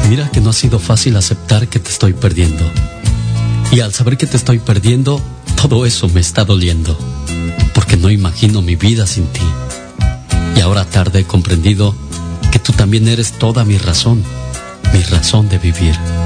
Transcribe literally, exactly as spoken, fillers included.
Mira que no ha sido fácil aceptar que te estoy perdiendo. Y al saber que te estoy perdiendo, todo eso me está doliendo, porque no imagino mi vida sin ti. Y ahora tarde he comprendido que tú también eres toda mi razón, mi razón de vivir.